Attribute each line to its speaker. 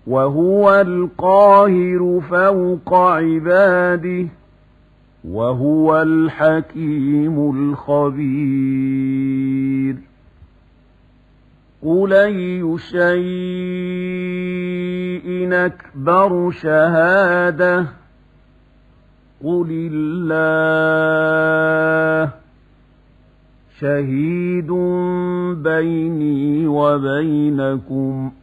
Speaker 1: وهو القاهر فوق عباده وهو الحكيم الخبير قل أي شيء أكبر شهادة قل الله شهيد بيني وبينكم